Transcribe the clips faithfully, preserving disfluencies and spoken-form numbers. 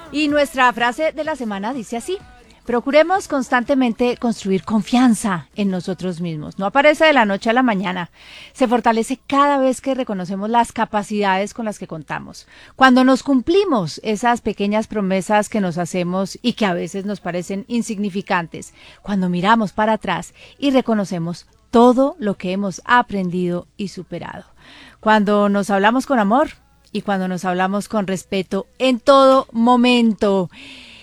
Y nuestra frase de la semana dice así: procuremos constantemente construir confianza en nosotros mismos. No aparece de la noche a la mañana. Se fortalece cada vez que reconocemos las capacidades con las que contamos. Cuando nos cumplimos esas pequeñas promesas que nos hacemos y que a veces nos parecen insignificantes. Cuando miramos para atrás y reconocemos todo lo que hemos aprendido y superado. Cuando nos hablamos con amor y cuando nos hablamos con respeto en todo momento.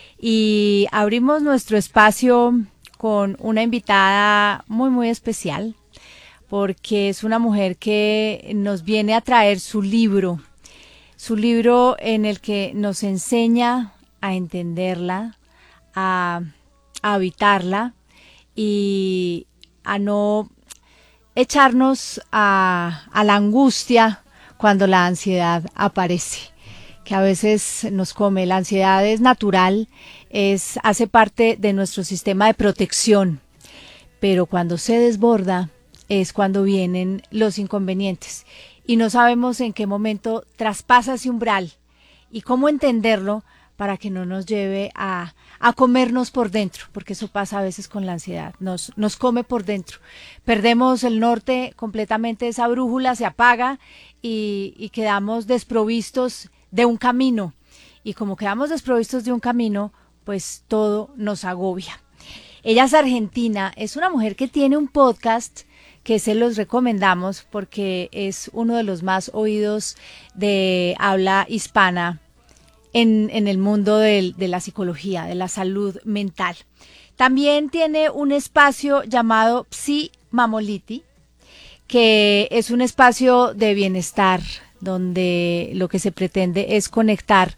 Y abrimos nuestro espacio con una invitada muy, muy especial, porque es una mujer que nos viene a traer su libro, su libro en el que nos enseña a entenderla, a, a habitarla y a no echarnos a, a la angustia cuando la ansiedad aparece, que a veces nos come. La ansiedad es natural, es, hace parte de nuestro sistema de protección, pero cuando se desborda es cuando vienen los inconvenientes y no sabemos en qué momento traspasa ese umbral y cómo entenderlo para que no nos lleve a, a comernos por dentro, porque eso pasa a veces con la ansiedad, nos, nos come por dentro, perdemos el norte completamente, esa brújula se apaga y, y quedamos desprovistos de un camino, y como quedamos desprovistos de un camino, pues todo nos agobia. Ella es argentina, es una mujer que tiene un podcast que se los recomendamos porque es uno de los más oídos de habla hispana en, en el mundo del, de la psicología, de la salud mental. También tiene un espacio llamado Psi Mamoliti, que es un espacio de bienestar, donde lo que se pretende es conectar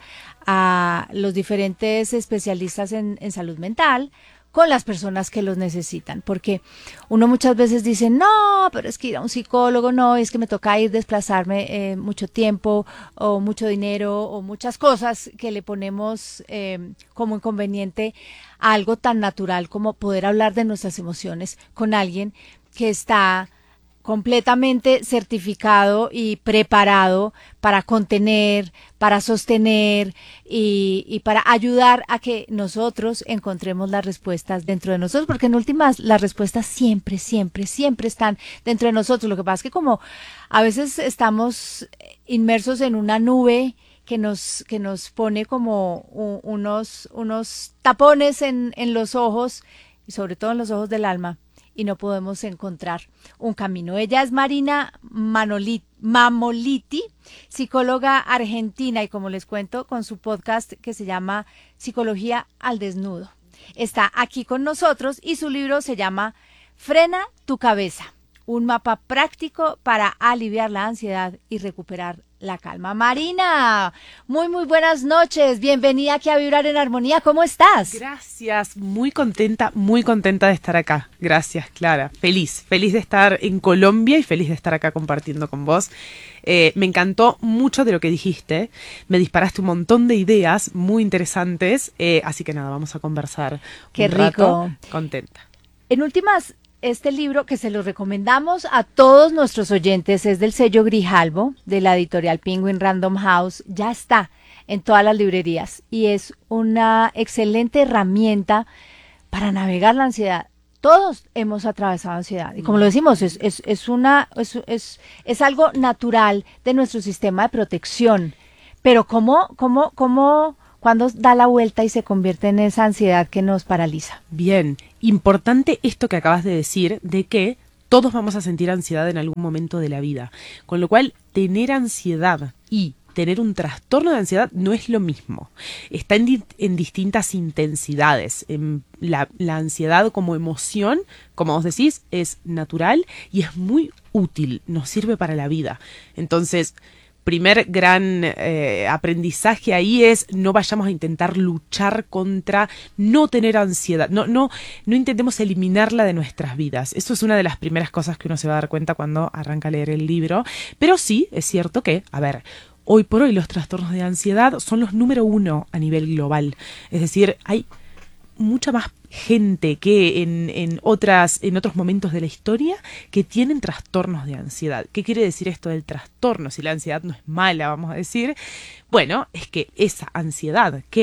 a los diferentes especialistas en, en salud mental con las personas que los necesitan, porque uno muchas veces dice, no, pero es que ir a un psicólogo, no, es que me toca ir, desplazarme eh, mucho tiempo o mucho dinero o muchas cosas que le ponemos eh, como inconveniente a algo tan natural como poder hablar de nuestras emociones con alguien que está completamente certificado y preparado para contener, para sostener y, y para ayudar a que nosotros encontremos las respuestas dentro de nosotros, porque en últimas las respuestas siempre, siempre, siempre están dentro de nosotros. Lo que pasa es que como a veces estamos inmersos en una nube que nos, que nos pone como u, unos, unos tapones en, en los ojos y sobre todo en los ojos del alma, y no podemos encontrar un camino. Ella es Marina Manoliti, Mamoliti, psicóloga argentina, y como les cuento, con su podcast que se llama Psicología al Desnudo. Está aquí con nosotros y su libro se llama Frena tu cabeza, un mapa práctico para aliviar la ansiedad y recuperar la calma. Marina, muy muy buenas noches, bienvenida aquí a Vibrar en Armonía, ¿cómo estás? Gracias, muy contenta, muy contenta de estar acá, gracias Clara, feliz, feliz de estar en Colombia y feliz de estar acá compartiendo con vos. Eh, me encantó mucho de lo que dijiste, me disparaste un montón de ideas muy interesantes, eh, así que nada, vamos a conversar. Qué un rico. Rato. Contenta. En últimas, este libro que se lo recomendamos a todos nuestros oyentes es del sello Grijalbo, de la editorial Penguin Random House. Ya está en todas las librerías y es una excelente herramienta para navegar la ansiedad. Todos hemos atravesado ansiedad y como lo decimos, es, es, es, una, es, es, es algo natural de nuestro sistema de protección. Pero ¿cómo, cómo, cómo, cuándo da la vuelta y se convierte en esa ansiedad que nos paraliza? Bien, importante esto que acabas de decir, de que todos vamos a sentir ansiedad en algún momento de la vida, con lo cual tener ansiedad y tener un trastorno de ansiedad no es lo mismo, está en, di en distintas intensidades. En la, la ansiedad como emoción, como vos decís, es natural y es muy útil, nos sirve para la vida. Entonces, primer gran eh, aprendizaje ahí es no vayamos a intentar luchar contra no tener ansiedad, no, no, no intentemos eliminarla de nuestras vidas. Eso es una de las primeras cosas que uno se va a dar cuenta cuando arranca a leer el libro, pero sí es cierto que, a ver, hoy por hoy los trastornos de ansiedad son los número uno a nivel global, es decir, hay mucha más gente que en, en, otras, en otros momentos de la historia que tienen trastornos de ansiedad. ¿Qué quiere decir esto del trastorno? Si la ansiedad no es mala, vamos a decir, bueno, es que esa ansiedad que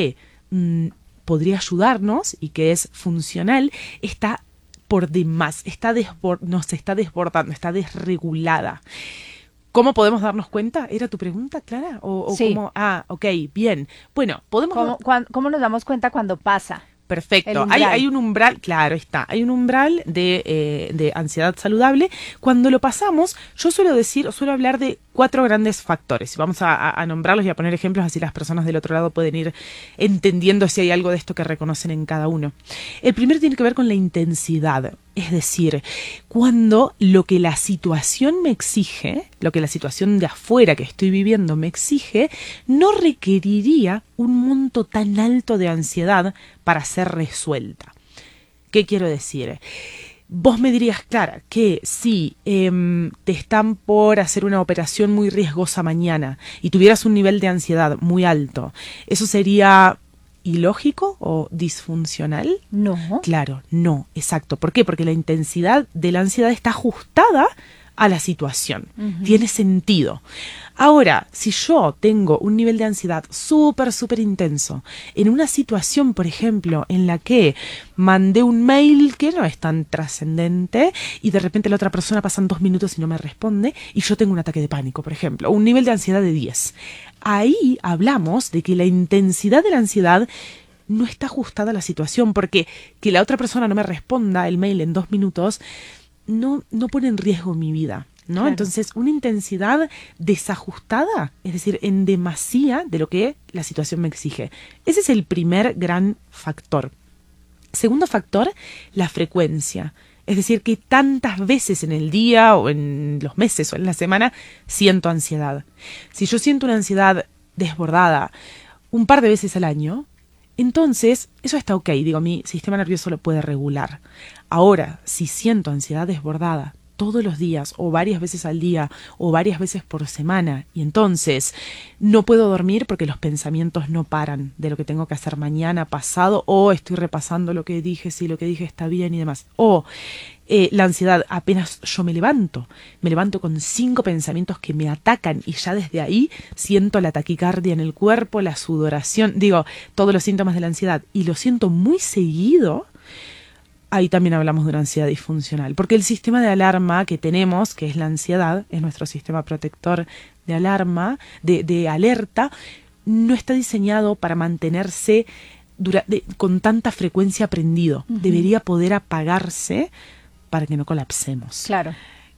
mmm, podría ayudarnos y que es funcional, está por demás, está desbord- nos está desbordando, está desregulada. ¿Cómo podemos darnos cuenta? ¿Era tu pregunta, Clara? ¿O, o Sí. cómo? Ah, ok, bien. Bueno, podemos... ¿Cómo, cuan- cómo nos damos cuenta cuando pasa? El Perfecto. umbral. Hay, hay un umbral, claro, está. Hay un umbral de, eh, de ansiedad saludable. Cuando lo pasamos, yo suelo decir, suelo hablar de cuatro grandes factores. Vamos a, a, a nombrarlos y a poner ejemplos, así las personas del otro lado pueden ir entendiendo si hay algo de esto que reconocen en cada uno. El primero tiene que ver con la intensidad. Es decir, cuando lo que la situación me exige, lo que la situación de afuera que estoy viviendo me exige, no requeriría un monto tan alto de ansiedad para ser resuelta. ¿Qué quiero decir? Vos me dirías, Clara, que si eh, te están por hacer una operación muy riesgosa mañana y tuvieras un nivel de ansiedad muy alto, ¿eso sería ilógico o disfuncional? No. Claro, no, exacto. ¿Por qué? Porque la intensidad de la ansiedad está ajustada a la situación. Uh-huh. Tiene sentido. Ahora, si yo tengo un nivel de ansiedad súper, súper intenso, en una situación, por ejemplo, en la que mandé un mail que no es tan trascendente y de repente la otra persona pasan dos minutos y no me responde y yo tengo un ataque de pánico, por ejemplo, un nivel de ansiedad de diez. Ahí hablamos de que la intensidad de la ansiedad no está ajustada a la situación, porque que la otra persona no me responda el mail en dos minutos no, no pone en riesgo mi vida, ¿no? Claro. Entonces, una intensidad desajustada, es decir, en demasía de lo que la situación me exige. Ese es el primer gran factor. Segundo factor, la frecuencia. Es decir, que tantas veces en el día o en los meses o en la semana siento ansiedad. Si yo siento una ansiedad desbordada un par de veces al año, entonces eso está ok, digo, mi sistema nervioso lo puede regular. Ahora, si siento ansiedad desbordada todos los días o varias veces al día o varias veces por semana y entonces no puedo dormir porque los pensamientos no paran de lo que tengo que hacer mañana, pasado, o estoy repasando lo que dije, si lo que dije está bien y demás, o eh, la ansiedad apenas yo me levanto, me levanto con cinco pensamientos que me atacan y ya desde ahí siento la taquicardia en el cuerpo, la sudoración, digo, todos los síntomas de la ansiedad y lo siento muy seguido. Ahí también hablamos de una ansiedad disfuncional, porque el sistema de alarma que tenemos, que es la ansiedad, es nuestro sistema protector de alarma, de, de alerta, no está diseñado para mantenerse dura, de, con tanta frecuencia prendido. Uh-huh. Debería poder apagarse para que no colapsemos. Claro.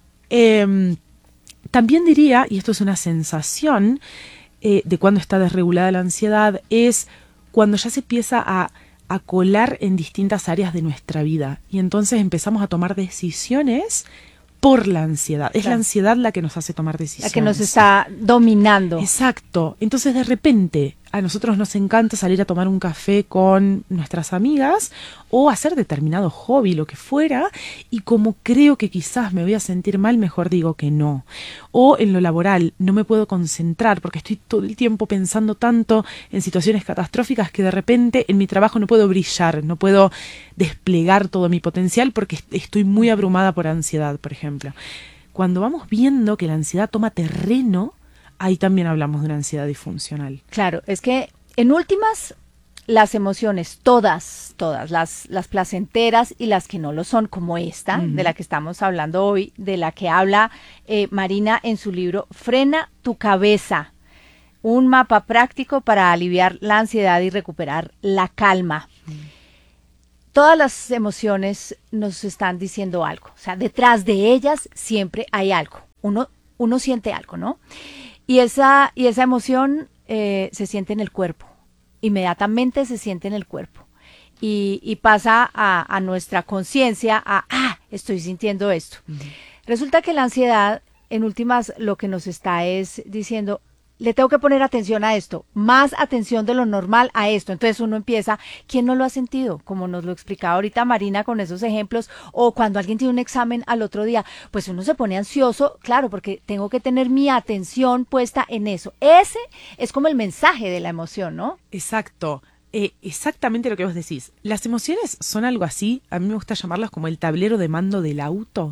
Eh, también diría, y esto es una sensación eh, de cuando está desregulada la ansiedad, es cuando ya se empieza a a colar en distintas áreas de nuestra vida y entonces empezamos a tomar decisiones por la ansiedad. Es claro. La ansiedad la que nos hace tomar decisiones. La que nos está dominando. Exacto. Entonces de repente a nosotros nos encanta salir a tomar un café con nuestras amigas o hacer determinado hobby, lo que fuera, y como creo que quizás me voy a sentir mal, mejor digo que no. O en lo laboral, no me puedo concentrar porque estoy todo el tiempo pensando tanto en situaciones catastróficas que de repente en mi trabajo no puedo brillar, no puedo desplegar todo mi potencial porque estoy muy abrumada por ansiedad, por ejemplo. Cuando vamos viendo que la ansiedad toma terreno, ahí también hablamos de una ansiedad disfuncional. Claro, es que en últimas las emociones, todas, todas, las, las placenteras y las que no lo son, como esta, uh-huh. de la que estamos hablando hoy, de la que habla eh, Marina en su libro Frena tu cabeza, un mapa práctico para aliviar la ansiedad y recuperar la calma. Uh-huh. Todas las emociones nos están diciendo algo, o sea, detrás de ellas siempre hay algo, uno, uno siente algo, ¿no? Y esa, y esa emoción eh, se siente en el cuerpo, inmediatamente se siente en el cuerpo y, y pasa a, a nuestra conciencia a, ah, estoy sintiendo esto. Uh-huh. Resulta que la ansiedad, en últimas, lo que nos está es diciendo, le tengo que poner atención a esto, más atención de lo normal a esto. Entonces uno empieza, ¿quién no lo ha sentido? Como nos lo explicaba ahorita Marina con esos ejemplos, o cuando alguien tiene un examen al otro día, pues uno se pone ansioso, claro, porque tengo que tener mi atención puesta en eso. Ese es como el mensaje de la emoción, ¿no? Exacto. Eh, exactamente lo que vos decís. Las emociones son algo así, a mí me gusta llamarlas como el tablero de mando del auto.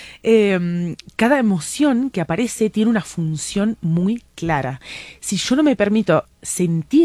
Eh, cada emoción que aparece tiene una función muy clara. Si yo no me permito sentir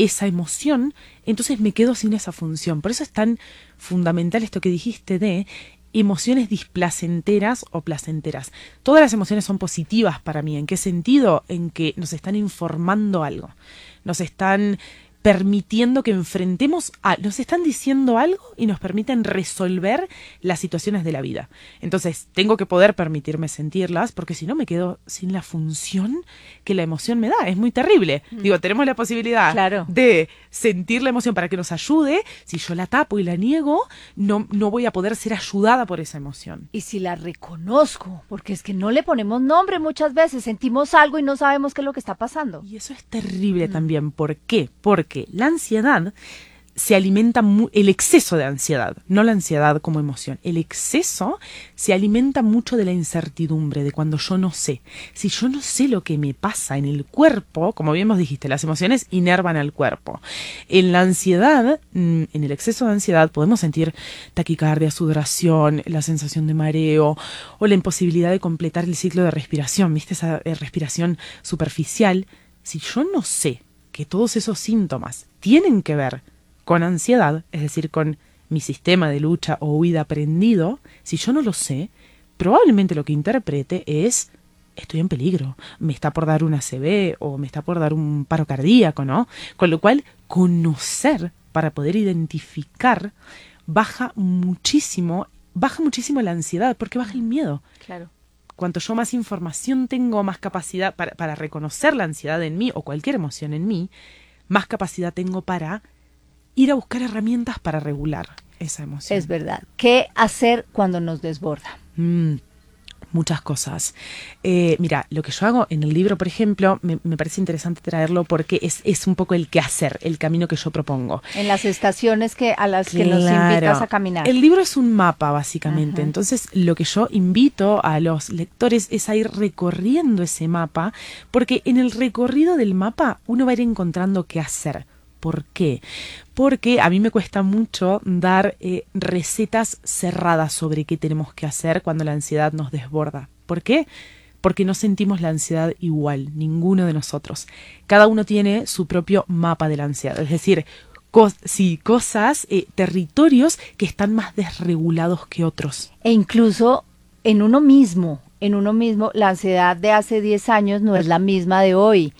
esa emoción, entonces me quedo sin esa función. Por eso es tan fundamental esto que dijiste de emociones displacenteras o placenteras. Todas las emociones son positivas para mí. ¿En qué sentido? En que nos están informando algo. Nos están permitiendo que enfrentemos a, nos están diciendo algo y nos permiten resolver las situaciones de la vida. Entonces, tengo que poder permitirme sentirlas, porque si no me quedo sin la función que la emoción me da. Es muy terrible. Mm. Digo, tenemos la posibilidad claro. de sentir la emoción para que nos ayude. Si yo la tapo y la niego, no, no voy a poder ser ayudada por esa emoción. Y si la reconozco, porque es que no le ponemos nombre muchas veces, sentimos algo y no sabemos qué es lo que está pasando. Y eso es terrible mm. también. ¿Por qué? Porque que la ansiedad se alimenta, mu- el exceso de ansiedad, no la ansiedad como emoción, el exceso se alimenta mucho de la incertidumbre, de cuando yo no sé. Si yo no sé lo que me pasa en el cuerpo, como bien vos dijiste, las emociones inervan al cuerpo. En la ansiedad, en el exceso de ansiedad, podemos sentir taquicardia, sudoración, la sensación de mareo o la imposibilidad de completar el ciclo de respiración, ¿viste? Esa eh, respiración superficial. Si yo no sé que todos esos síntomas tienen que ver con ansiedad, es decir, con mi sistema de lucha o huida aprendido, si yo no lo sé, probablemente lo que interprete es, estoy en peligro, me está por dar una A C V o me está por dar un paro cardíaco, ¿no? Con lo cual, conocer para poder identificar baja muchísimo, baja muchísimo la ansiedad, porque baja el miedo. Claro. Cuanto yo más información tengo, más capacidad para, para reconocer la ansiedad en mí o cualquier emoción en mí, más capacidad tengo para ir a buscar herramientas para regular esa emoción. Es verdad. ¿Qué hacer cuando nos desborda? Mm, muchas cosas. Eh, mira, lo que yo hago en el libro, por ejemplo, me, me parece interesante traerlo porque es, es un poco el qué hacer, el camino que yo propongo. En las estaciones que a las que claro. nos invitas a caminar. El libro es un mapa, básicamente. Ajá. Entonces, lo que yo invito a los lectores es a ir recorriendo ese mapa, porque en el recorrido del mapa uno va a ir encontrando qué hacer. ¿Por qué? Porque a mí me cuesta mucho dar eh, recetas cerradas sobre qué tenemos que hacer cuando la ansiedad nos desborda. ¿Por qué? Porque no sentimos la ansiedad igual, ninguno de nosotros. Cada uno tiene su propio mapa de la ansiedad, es decir, cos- sí, cosas, eh, territorios que están más desregulados que otros. E incluso en uno mismo, en uno mismo, la ansiedad de hace diez años no es la misma de hoy.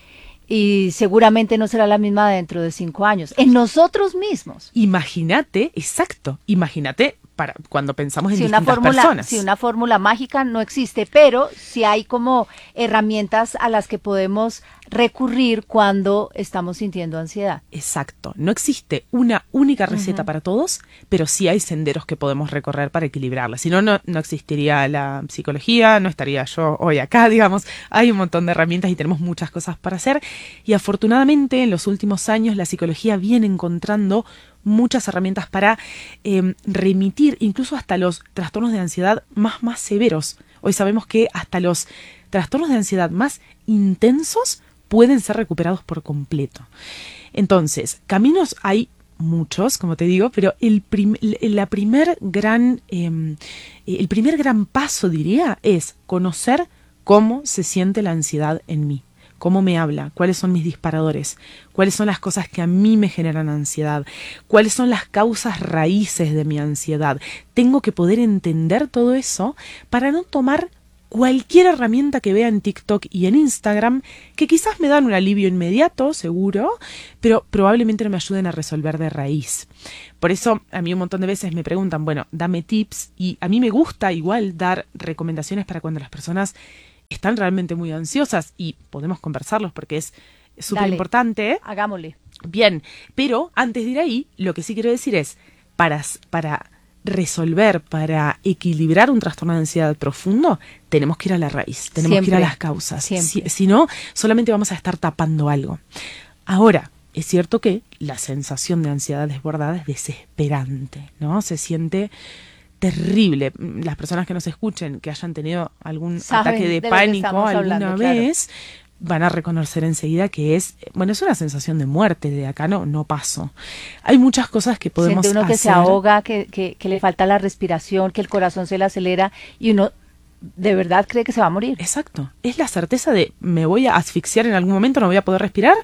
Y seguramente no será la misma dentro de cinco años. En nosotros mismos. Imagínate, exacto, imagínate para cuando pensamos en si una distintas fórmula, personas. Si una fórmula mágica no existe, pero sí hay como herramientas a las que podemos recurrir cuando estamos sintiendo ansiedad. Exacto, no existe una única receta uh-huh. para todos, pero sí hay senderos que podemos recorrer para equilibrarla. Si no, no, no existiría la psicología, no estaría yo hoy acá, digamos. Hay un montón de herramientas y tenemos muchas cosas para hacer. Y afortunadamente en los últimos años la psicología viene encontrando muchas herramientas para eh, remitir incluso hasta los trastornos de ansiedad más, más severos. Hoy sabemos que hasta los trastornos de ansiedad más intensos pueden ser recuperados por completo. Entonces, caminos hay muchos, como te digo, pero el, prim- la primer gran, eh, el primer gran paso, diría, es conocer cómo se siente la ansiedad en mí. ¿Cómo me habla? ¿Cuáles son mis disparadores? ¿Cuáles son las cosas que a mí me generan ansiedad? ¿Cuáles son las causas raíces de mi ansiedad? Tengo que poder entender todo eso para no tomar cualquier herramienta que vea en TikTok y en Instagram, que quizás me dan un alivio inmediato, seguro, pero probablemente no me ayuden a resolver de raíz. Por eso a mí un montón de veces me preguntan, bueno, dame tips, y a mí me gusta igual dar recomendaciones para cuando las personas están realmente muy ansiosas, y podemos conversarlos porque es súper importante. Hagámosle. Bien, pero antes de ir ahí, lo que sí quiero decir es, para, para resolver, para equilibrar un trastorno de ansiedad profundo, tenemos que ir a la raíz, tenemos Siempre. que ir a las causas. Si, si no, solamente vamos a estar tapando algo. Ahora, es cierto que la sensación de ansiedad desbordada es desesperante, ¿no? Se siente terrible. Las personas que nos escuchen, que hayan tenido algún Saben ataque de, de pánico alguna hablando, vez, claro. van a reconocer enseguida que es, bueno, es una sensación de muerte, de acá no, no paso. Hay muchas cosas que podemos Siente uno hacer. que se ahoga, que, que, que le falta la respiración, que el corazón se le acelera y uno de verdad cree que se va a morir. Exacto. Es la certeza de me voy a asfixiar en algún momento, no voy a poder respirar.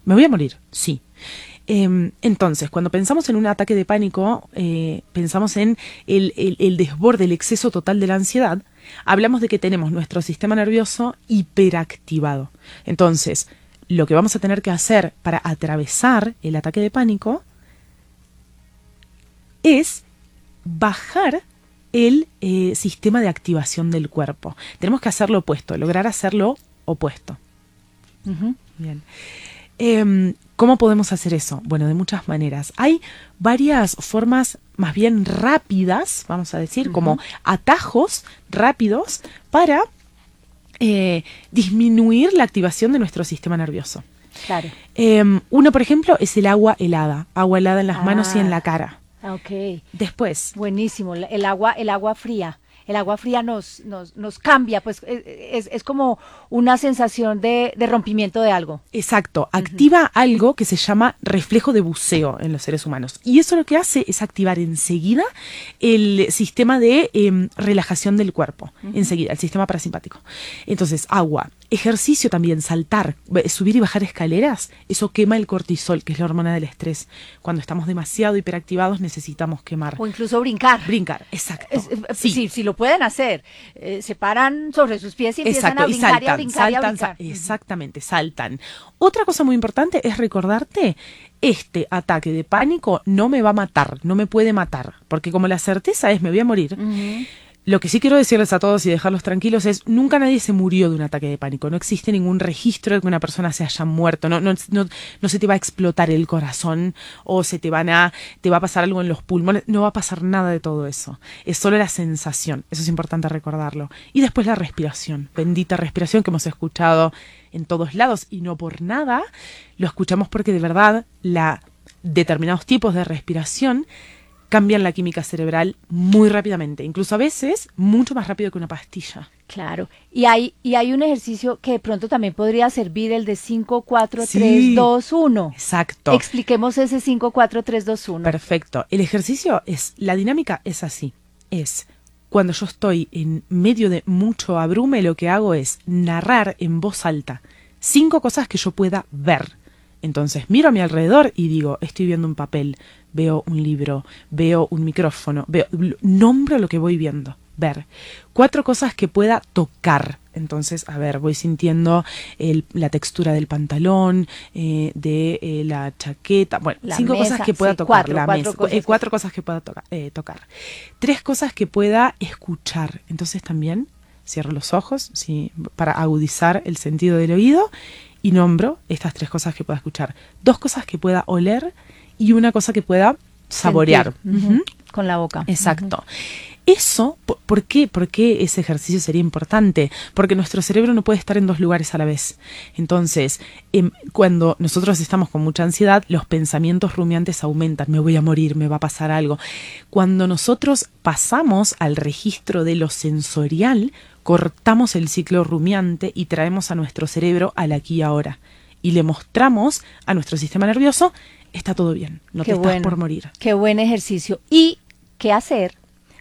¿Me voy a morir? Sí. Eh, entonces, cuando pensamos en un ataque de pánico, eh, pensamos en el, el, el desborde, el exceso total de la ansiedad, hablamos de que tenemos nuestro sistema nervioso hiperactivado. Entonces, lo que vamos a tener que hacer para atravesar el ataque de pánico es bajar el eh, sistema de activación del cuerpo. Tenemos que hacer lo opuesto, lograr hacer lo opuesto. Uh-huh. Bien. Eh, ¿Cómo podemos hacer eso? Bueno, de muchas maneras. Hay varias formas más bien rápidas, vamos a decir, uh-huh. como atajos rápidos para eh, disminuir la activación de nuestro sistema nervioso. Claro. Eh, uno, por ejemplo, es el agua helada. Agua helada en las Ah. manos y en la cara. Ok. Después. Buenísimo. El agua, el agua fría. El agua fría nos, nos, nos cambia, pues es, es, es como una sensación de, de rompimiento de algo. Exacto, activa uh-huh. algo que se llama reflejo de buceo en los seres humanos. Y eso lo que hace es activar enseguida el sistema de eh, relajación del cuerpo, uh-huh. enseguida, el sistema parasimpático. Entonces, agua, ejercicio también, saltar, subir y bajar escaleras, eso quema el cortisol, que es la hormona del estrés. Cuando estamos demasiado hiperactivados necesitamos quemar. O incluso brincar. Brincar, exacto. Es, sí. sí, sí lo pueden hacer. Eh, se paran sobre sus pies y empiezan Exacto, a brincar y, saltan, y a brincar saltan, y a brincar. Sa- exactamente, saltan. Otra cosa muy importante es recordarte, este ataque de pánico no me va a matar, no me puede matar, porque como la certeza es me voy a morir, Uh-huh. lo que sí quiero decirles a todos y dejarlos tranquilos es, nunca nadie se murió de un ataque de pánico. No existe ningún registro de que una persona se haya muerto. No, no, no, no se te va a explotar el corazón o se te van a, te va a pasar algo en los pulmones. No va a pasar nada de todo eso. Es solo la sensación. Eso es importante recordarlo. Y después la respiración. Bendita respiración que hemos escuchado en todos lados y no por nada. Lo escuchamos porque de verdad la, determinados tipos de respiración cambian la química cerebral muy rápidamente, incluso a veces mucho más rápido que una pastilla. Claro, y hay, y hay un ejercicio que de pronto también podría servir, el de cinco, cuatro, Sí. tres, dos, uno. Exacto. Expliquemos ese cinco, cuatro, tres, dos, uno. Perfecto. El ejercicio es, la dinámica es así, es cuando yo estoy en medio de mucho abrume, lo que hago es narrar en voz alta cinco cosas que yo pueda ver. Entonces miro a mi alrededor y digo, estoy viendo un papel, veo un libro, veo un micrófono, veo, nombro lo que voy viendo, ver. Cuatro cosas que pueda tocar. Entonces, a ver, voy sintiendo el, la textura del pantalón, eh, de eh, la chaqueta, bueno, La cinco mesa, cosas que pueda sí, tocar, cuatro, la cuatro mesa, cosas eh, que- cuatro cosas que pueda toca- eh, tocar. Tres cosas que pueda escuchar. Entonces también cierro los ojos, sí, para agudizar el sentido del oído y nombro estas tres cosas que pueda escuchar. Dos cosas que pueda oler y una cosa que pueda saborear. Sentir. Ujú. Ujú. Con la boca. Exacto. Eso, ¿por- ¿por qué? ¿Por qué ese ejercicio sería importante? Porque nuestro cerebro no puede estar en dos lugares a la vez. Entonces, em, cuando nosotros estamos con mucha ansiedad, los pensamientos rumiantes aumentan. Me voy a morir, me va a pasar algo. Cuando nosotros pasamos al registro de lo sensorial, cortamos el ciclo rumiante y traemos a nuestro cerebro al aquí y ahora. Y le mostramos a nuestro sistema nervioso, está todo bien, no Qué te estás bueno. por morir. Qué buen ejercicio. ¿Y qué hacer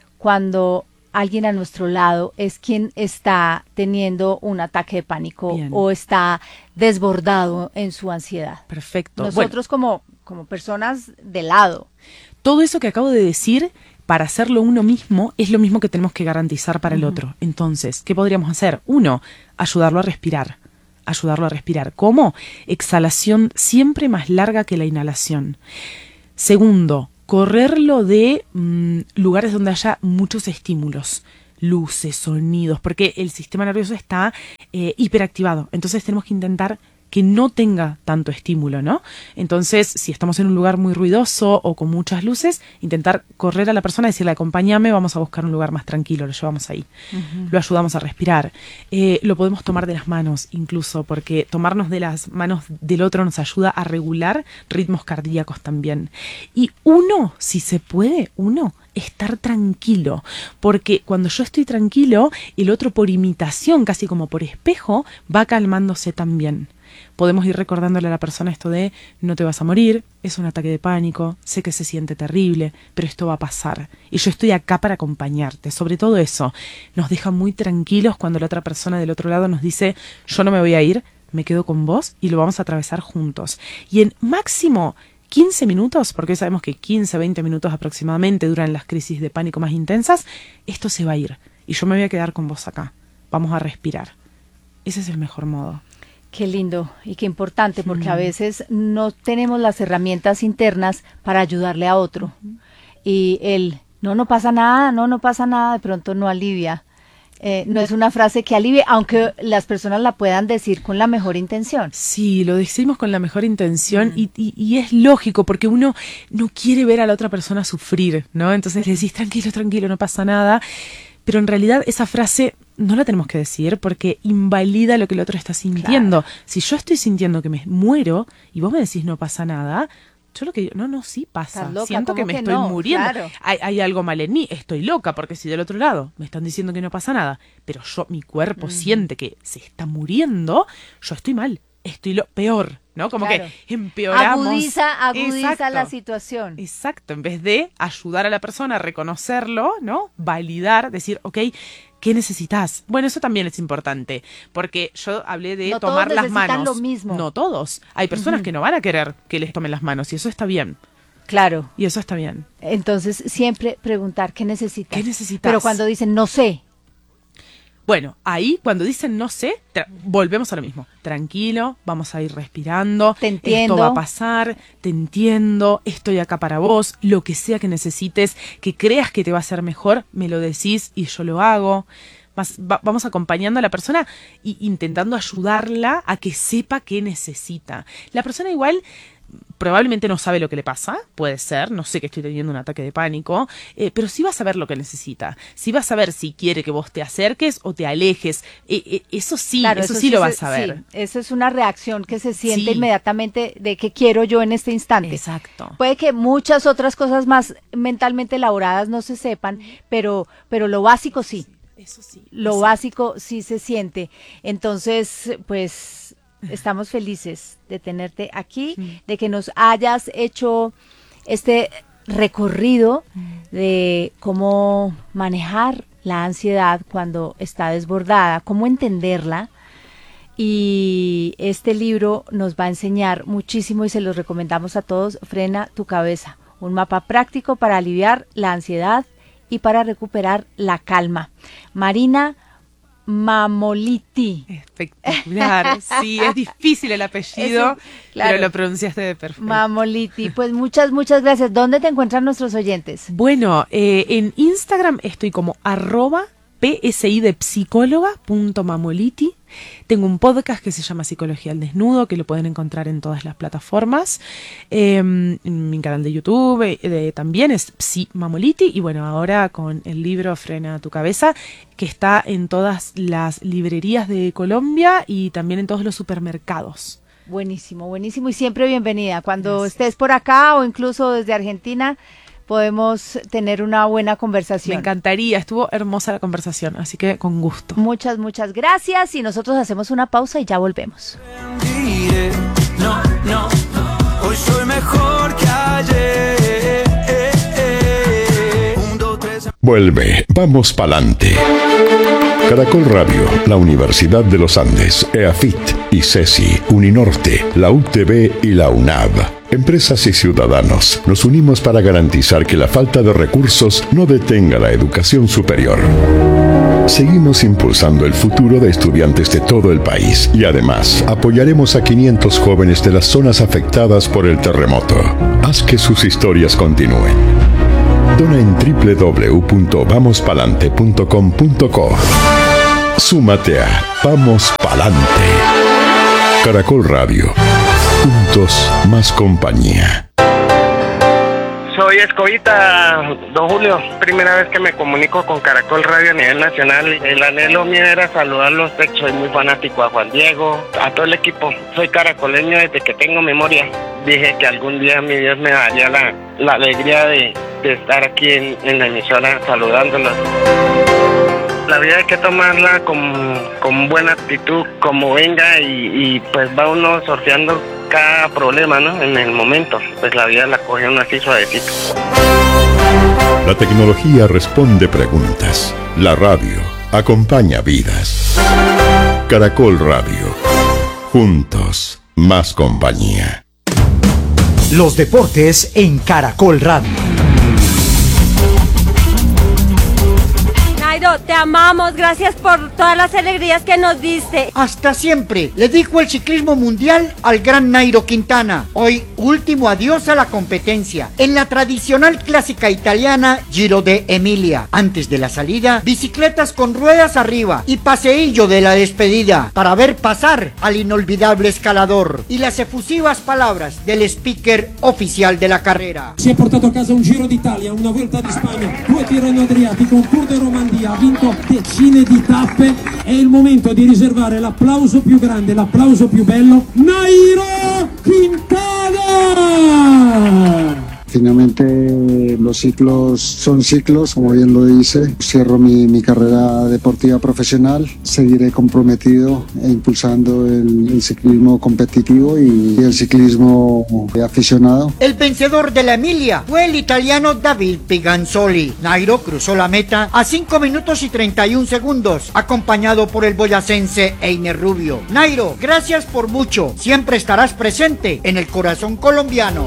cuando alguien a nuestro lado es quien está teniendo un ataque de pánico Bien. o está desbordado en su ansiedad? Perfecto. Bueno, Nosotros como, como personas de lado. todo eso que acabo de decir, para hacerlo uno mismo, es lo mismo que tenemos que garantizar para el Ujú. otro. Entonces, ¿qué podríamos hacer? Uno, ayudarlo a respirar. Ayudarlo a respirar. ¿Cómo? Exhalación siempre más larga que la inhalación. Segundo, correrlo de mm, lugares donde haya muchos estímulos. Luces, sonidos, porque el sistema nervioso está eh, hiperactivado. Entonces tenemos que intentar que no tenga tanto estímulo, ¿no? Entonces, si estamos en un lugar muy ruidoso o con muchas luces, intentar correr a la persona y decirle, acompáñame, vamos a buscar un lugar más tranquilo, lo llevamos ahí. Ujú. Lo ayudamos a respirar. Eh, lo podemos tomar de las manos incluso, porque tomarnos de las manos del otro nos ayuda a regular ritmos cardíacos también. Y uno, si se puede, uno, estar tranquilo, porque cuando yo estoy tranquilo, el otro por imitación, casi como por espejo, va calmándose también. Podemos ir recordándole a la persona esto de no te vas a morir, es un ataque de pánico, sé que se siente terrible, pero esto va a pasar y yo estoy acá para acompañarte. Sobre todo eso, nos deja muy tranquilos cuando la otra persona del otro lado nos dice yo no me voy a ir, me quedo con vos y lo vamos a atravesar juntos. Y en máximo quince minutos, porque hoy sabemos que quince, veinte minutos aproximadamente duran las crisis de pánico más intensas, esto se va a ir y yo me voy a quedar con vos acá. Vamos a respirar. Ese es el mejor modo. Qué lindo y qué importante, porque uh-huh. a veces no tenemos las herramientas internas para ayudarle a otro. Uh-huh. Y el, no, no pasa nada, no, no pasa nada, de pronto no alivia. Eh, no es una frase que alivie, aunque las personas la puedan decir con la mejor intención. Sí, lo decimos con la mejor intención uh-huh. y, y, y es lógico, porque uno no quiere ver a la otra persona sufrir, ¿no? Entonces le decís, tranquilo, tranquilo, no pasa nada. Pero en realidad esa frase no la tenemos que decir porque invalida lo que el otro está sintiendo. Claro. Si yo estoy sintiendo que me muero y vos me decís no pasa nada, yo lo que digo, no, no, sí pasa. Loca, siento que me que estoy no? muriendo. Claro. Hay, hay algo mal en mí, estoy loca, porque si del otro lado me están diciendo que no pasa nada, pero yo, mi cuerpo mm. siente que se está muriendo, yo estoy mal, estoy lo peor, ¿no? Como claro. que empeoramos. Agudiza, agudiza Exacto. la situación. Exacto, en vez de ayudar a la persona a reconocerlo, ¿no? Validar, decir, ok, ¿qué necesitas? Bueno, eso también es importante, porque yo hablé de no tomar todos las manos. Lo mismo. No todos. Hay personas uh-huh. que no van a querer que les tomen las manos y eso está bien. Claro. Y eso está bien. Entonces, siempre preguntar, ¿qué necesitas? ¿Qué necesitas? Pero cuando dicen, no sé. Bueno, ahí cuando dicen no sé, tra- volvemos a lo mismo. Tranquilo, vamos a ir respirando. Te entiendo. Esto va a pasar, te entiendo, estoy acá para vos. Lo que sea que necesites, que creas que te va a hacer mejor, me lo decís y yo lo hago. Vas, va, vamos acompañando a la persona e intentando ayudarla a que sepa qué necesita. La persona igual probablemente no sabe lo que le pasa, puede ser, no sé que estoy teniendo un ataque de pánico, eh, pero sí va a saber lo que necesita, sí va a saber si quiere que vos te acerques o te alejes, eh, eh, eso sí, claro, eso, eso sí, sí lo va a saber. Sí, eso es una reacción que se siente sí. inmediatamente de qué quiero yo en este instante. Exacto. Puede que muchas otras cosas más mentalmente elaboradas no se sepan, pero, pero lo básico sí, eso sí, lo exacto. básico sí se siente. Entonces, pues estamos felices de tenerte aquí, mm. de que nos hayas hecho este recorrido mm. de cómo manejar la ansiedad cuando está desbordada, cómo entenderla. Y este libro nos va a enseñar muchísimo y se los recomendamos a todos. Frena tu cabeza, un mapa práctico para aliviar la ansiedad y para recuperar la calma. Marina Mammoliti. Espectacular, sí, es difícil el apellido, Eso, claro. pero lo pronunciaste de perfecto. Mammoliti, pues muchas, muchas gracias. ¿Dónde te encuentran nuestros oyentes? Bueno, eh, en Instagram estoy como arroba psi de psicóloga punto mammoliti. Tengo un podcast que se llama Psicología al Desnudo, que lo pueden encontrar en todas las plataformas. Eh, en mi canal de YouTube eh, eh, también es Psi Mammoliti. Y bueno, ahora con el libro Frena tu cabeza, que está en todas las librerías de Colombia y también en todos los supermercados. Buenísimo, buenísimo. Y siempre bienvenida. Cuando Gracias. Estés por acá o incluso desde Argentina, podemos tener una buena conversación. Me encantaría, estuvo hermosa la conversación, así que con gusto. Muchas, muchas gracias y nosotros hacemos una pausa y ya volvemos. No, no, hoy soy mejor que ayer. Un, dos, tres. Vuelve, vamos pa'lante. Caracol Radio, la Universidad de los Andes, EAFIT, ICESI, Uninorte, la U T V y la UNAV. Empresas y ciudadanos, nos unimos para garantizar que la falta de recursos no detenga la educación superior. Seguimos impulsando el futuro de estudiantes de todo el país y además apoyaremos a quinientos jóvenes de las zonas afectadas por el terremoto. Haz que sus historias continúen. Dona en doble u doble u doble u punto vamos palante punto com punto co. Súmate a Vamos Palante. Caracol Radio. Juntos, más compañía. Soy Escobita, don Julio. Primera vez que me comunico con Caracol Radio a nivel nacional. El anhelo mío era saludarlos. Soy muy fanático a Juan Diego, a todo el equipo. Soy caracoleño desde que tengo memoria. Dije que algún día mi Dios me daría la, la alegría de, de estar aquí en, en la emisora saludándolos. La vida hay que tomarla con, con buena actitud, como venga, y, y pues va uno sorteando cada problema, ¿no? En el momento, pues la vida la coge uno así suavecito. La tecnología responde preguntas. La radio acompaña vidas. Caracol Radio. Juntos, más compañía. Los deportes en Caracol Radio. Nairo, te amamos, gracias por todas las alegrías que nos diste. Hasta siempre, le dijo el ciclismo mundial al gran Nairo Quintana. Hoy, último adiós a la competencia. En la tradicional clásica italiana Giro de Emilia. Antes de la salida, bicicletas con ruedas arriba y paseillo de la despedida para ver pasar al inolvidable escalador. Y las efusivas palabras del speaker oficial de la carrera. Si è portato a casa un Giro d'Italia, una Vuelta di Spagna, due Tirreno Adriatico, un Tour de Romandía. Ha vinto decine di tappe, è il momento di riservare l'applauso più grande, l'applauso più bello, Nairo Quintana! Finalmente los ciclos son ciclos, como bien lo dice. Cierro mi, mi carrera deportiva profesional, seguiré comprometido e impulsando el, el ciclismo competitivo y, y el ciclismo aficionado. El vencedor de la Emilia fue el italiano David Piganzoli. Nairo cruzó la meta a cinco minutos y treinta y un segundos, acompañado por el boyacense Einer Rubio. Nairo, gracias por mucho, siempre estarás presente en el corazón colombiano.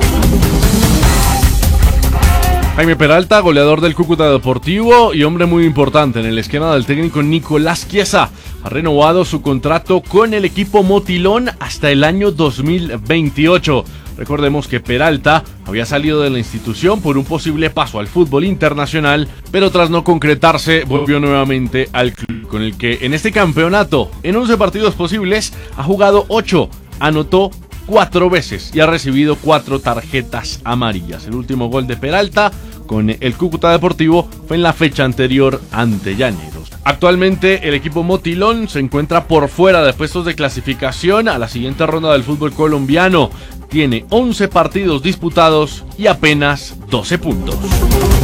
Jaime Peralta, goleador del Cúcuta Deportivo y hombre muy importante en el esquema del técnico Nicolás Chiesa, ha renovado su contrato con el equipo Motilón hasta el año dos mil veintiocho. Recordemos que Peralta había salido de la institución por un posible paso al fútbol internacional, pero tras no concretarse volvió nuevamente al club, con el que en este campeonato, en once partidos posibles, ha jugado ocho, anotó cuatro veces y ha recibido cuatro tarjetas amarillas. El último gol de Peralta con el Cúcuta Deportivo fue en la fecha anterior ante Llaneros. Actualmente el equipo Motilón se encuentra por fuera de puestos de clasificación a la siguiente ronda del fútbol colombiano. Tiene once partidos disputados y apenas doce puntos.